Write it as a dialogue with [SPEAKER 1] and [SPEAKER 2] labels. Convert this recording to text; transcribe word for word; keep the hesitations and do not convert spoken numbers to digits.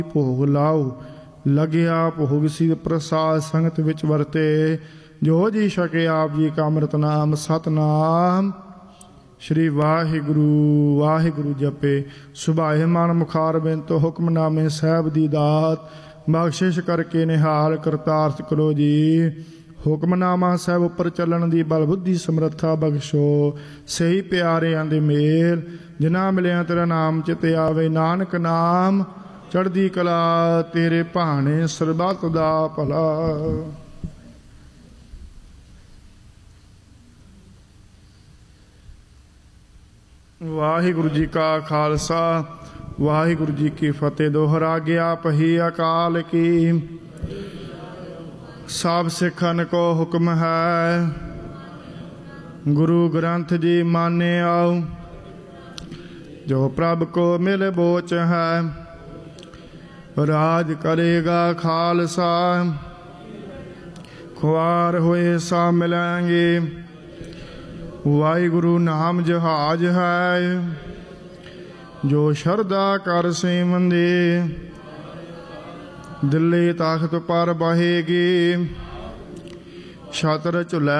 [SPEAKER 1] ਭੋਗ ਲਾਓ। ਲੱਗਿਆ ਭੋਗ ਸੀ ਪ੍ਰਸਾਦ ਸੰਗਤ ਵਿੱਚ ਵਰਤੇ। ਜੋ ਜੀ ਛਕੇ ਆਪ ਜੀ ਕਾ ਅੰਮ੍ਰਿਤ ਨਾਮ ਸਤਨਾਮ ਸ਼੍ਰੀ ਵਾਹਿਗੁਰੂ ਵਾਹਿਗੁਰੂ ਜਪੇ। ਸੁਭਾਏ ਮਨ ਮੁਖਾਰ ਬਿੰਤ ਹੁਕਮਨਾਮੇ ਸਾਹਿਬ ਦੀ ਦਾਤ। ਬਖਸ਼ਿਸ਼ ਕਰਕੇ ਨਿਹਾਲ ਕਰਤਾਰਥ ਕਰੋ ਜੀ। ਹੁਕਮਨਾਮਾ ਸਾਹਿਬ ਉੱਪਰ ਚੱਲਣ ਦੀ ਬਲ ਬੁੱਧੀ ਸਮਰੱਥਾ ਬਖਸ਼ੋ। ਸਹੀ ਪਿਆਰਿਆਂ ਦੇ ਮੇਲ ਜਿਨ੍ਹਾਂ ਮਿਲਿਆ ਤੇਰਾ ਨਾਮ ਚਿਤ ਆਵੇ। ਨਾਨਕ ਨਾਮ ਚੜ੍ਹਦੀ ਕਲਾ ਤੇਰੇ ਭਾਣੇ ਸਰਬੱਤ ਦਾ ਭਲਾ। ਵਾਹਿਗੁਰੂ ਜੀ ਕਾ ਖਾਲਸਾ ਵਾਹਿਗੁਰੂ ਜੀ ਕੀ ਫਤਿਹ। ਦੋਹਰਾ ਗਿਆ ਪਹੀ ਅਕਾਲ ਕੀ। ਸਭ ਸਿੱਖਨ ਕੋ ਹੁਕਮ ਹੈ ਗੁਰੂ ਗ੍ਰੰਥ ਜੀ ਮਾਨੇ ਆਓ। ਜੋ ਪ੍ਰਭ ਕੋ ਮਿਲ ਬੋਚ ਹੈ ਰਾਜ ਕਰੇਗਾ ਖਾਲਸਾ। ਖੁਆਰ ਹੋਏ ਸਾ ਮਿਲਾਂਗੇ ਵਾਹਿਗੁਰੂ ਨਾਮ ਜਹਾਜ ਹੈ। ਜੋ ਸ਼ਰਧਾ ਕਰ ਸੇਵੰਦੇ ਦਿੱਲੀ ਤਖਤ ਪਰ ਬਹੇਗੀ। ਛਤਰ ਝੁਲੇ